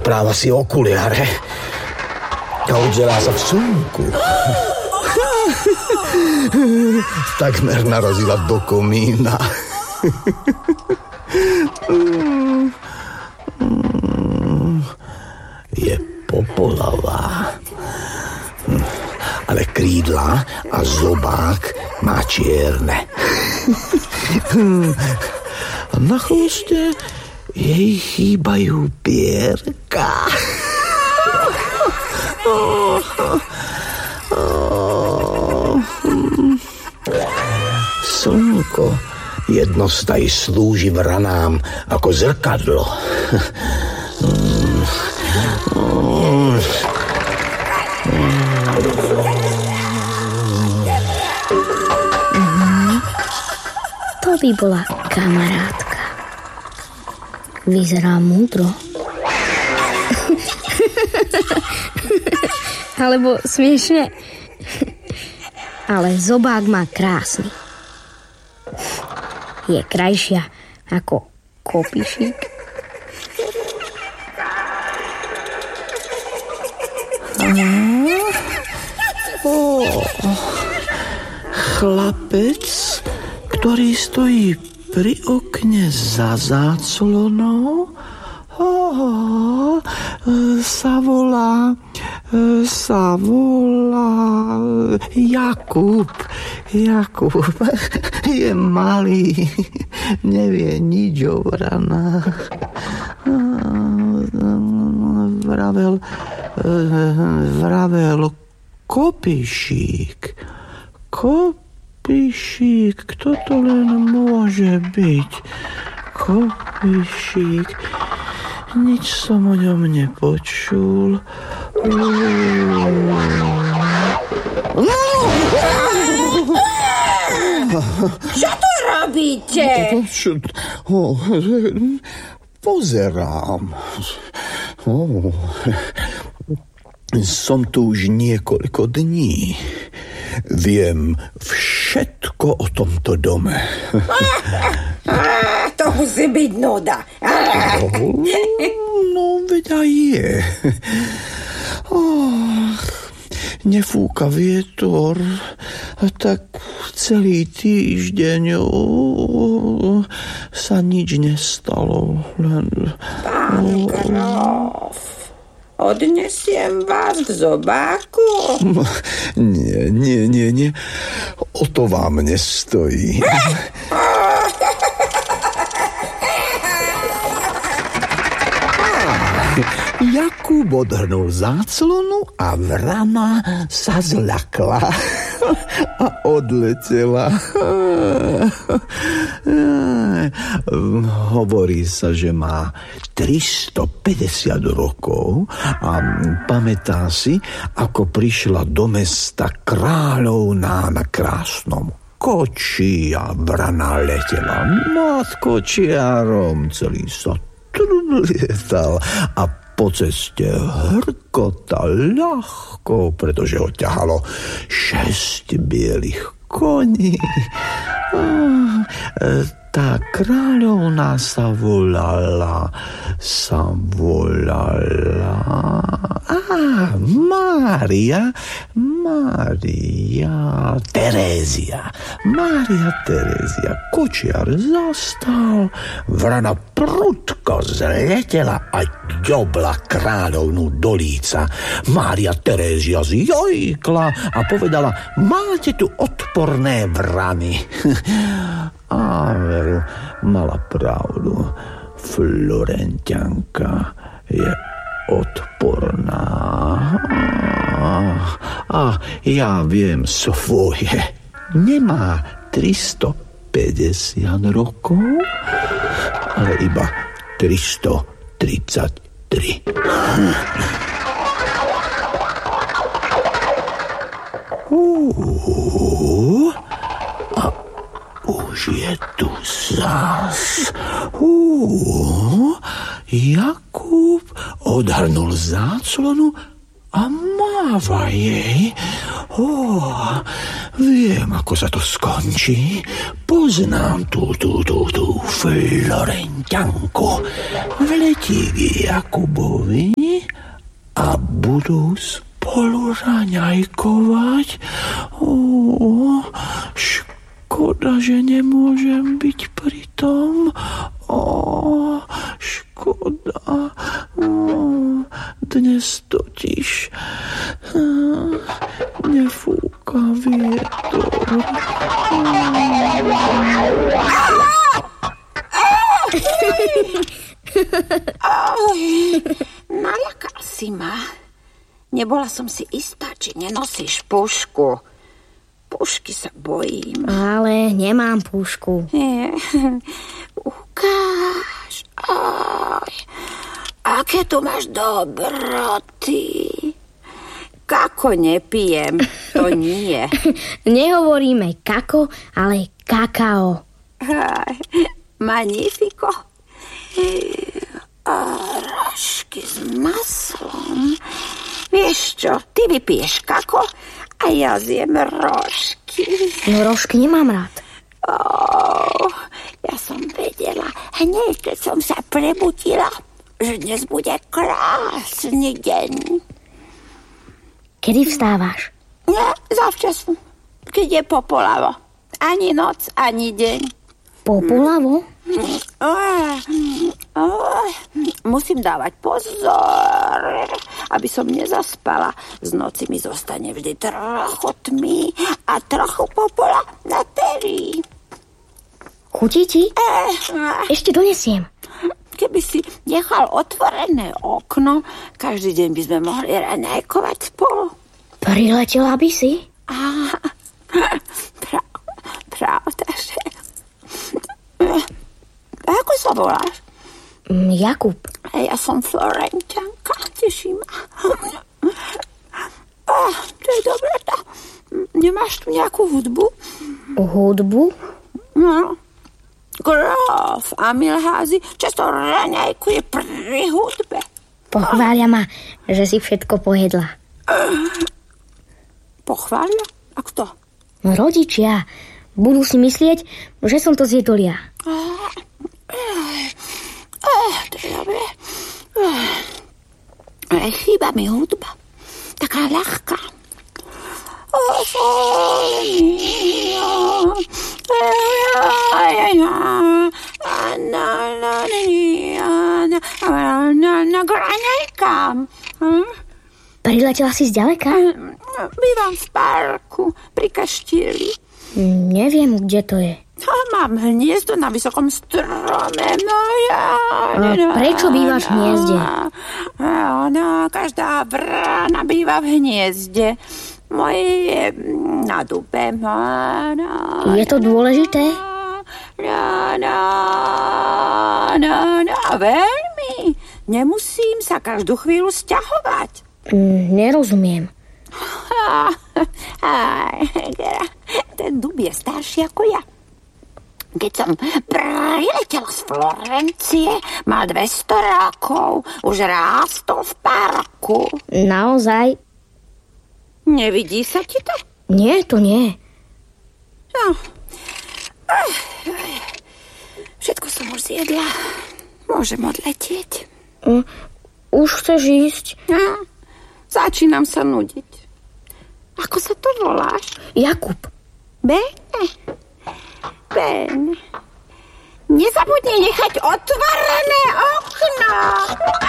Práva si okuliare a udelá sa v sumku. Takmer narazila do komína. Je popolavá, ale krídla a zobák má čierne. A na chvoste jej chýbajú pierka. Slnko jednostaj slúži vranám ako zrkadlo. To by bola kamarátka. Vyzerá múdro. Alebo smiešne. Ale zobák má krásny. Je krajšia ako kopišík. Chlapec, ktorý stojí pri okne za záclonou, sa volá Jakub. Je malý, nevie nič o vranách. Vravel kopišík. Kopišík, kto to len môže byť? Kopišík, nič som o ňom nepočul. Čo tu robíte? Pozerám. Som tu už niekoľko dní. Viem všetko o tomto dome. To musí byť nuda. No, veď aj je. Nefúka vietor, tak celý týždeň sa nič nestalo. Pán Grof, odnesiem vás k zobáku? Nie. O to vám nestojí. Jakub odhrnul záclonu a vrana sa zľakla a odletela. Hovorí sa, že má 350 rokov a pamätá si, ako prišla do mesta kráľovná na krásnom koči a vrana letela nad kočiarom, celý sa trlietal a po ceste hrkotal ľahko, pretože ho ťahalo 6 bielých koní. Tá kráľovná sa volala Mária Terézia. Kočiar zastal, vrana prudko zletela a ďobla kráľovnú do líca. Mária Terézia zjojkla a povedala: máte tu odporné vrany. A veru, mala pravdu. Florentianka je odporná. A ja viem svoje. Nemá 350 rokov, ale iba 333. A už je tu zas. Jakub odhrnul záclonu a máva jej. Viem, ako sa to skončí. Poznám tú Florentianku. Vletí k Jakubovi a budú spolu raňajkovať. Škoda, že nemôžem byť pri tom. Škoda. Dnes totiž nefúka vietor. Naľakal si ma. Nebola som si istá, či nenosíš pušku. Pušky sa bojím. Ale nemám pušku. Ukáž. Aké tu máš dobroty. Kako nepijem, to nie. Nehovoríme kako, ale kakao. Magnifico. Rožky s maslom. Vieš čo, ty vypiješ kako a ja zjem rožky. No rožky nemám rád. Ja som vedela, hneď keď som sa prebudila, že dnes bude krásny deň. Kedy vstávaš? Nie, zavčasu, keď je popolavo. Ani noc, ani deň. Popolavo? Musím dávať pozor, aby som nezaspala. Z noci mi zostane vždy trochu tmy a trochu popola na perí. Chutí ti? Ešte donesiem. Keby si nechal otvorené okno, každý deň by sme mohli raňajkovať spolu. Priletela by si? Pravda, že... Ako sa voláš? Jakub. Ja som Florenťanka, teší ma. To je dobré. Nemáš tu nejakú hudbu? Hudbu? No. Graf Amilházy často raňajkuje pri hudbe. Pochvália ma, že si všetko pojedla. Pochvália? A kto? Rodičia. Budú si myslieť, že som to zjedol ja. To je dobré. Chýba mi hudba. Taká ľahká. Priletela si zďaleka? Bývam v parku, pri kaštieľi. Neviem, kde to je. Mám hniezdo na vysokom strome. Prečo bývaš v hniezde? Každá vrana býva v hniezde. Moje je na dube. Je to dôležité? Veľmi. Nemusím sa každú chvíľu sťahovať. Nerozumiem. Ten dub je starší ako ja. Keď som priletela z Florencie, mal 200 rokov, už rástol v parku. Naozaj? Nevidí sa ti to? Nie, to nie. Všetko som už zjedla. Môžem odletieť. Už chceš ísť? Začínam sa nudiť. Ako sa to voláš? Jakub. Ben. Nezabudni nechať otvorené okno.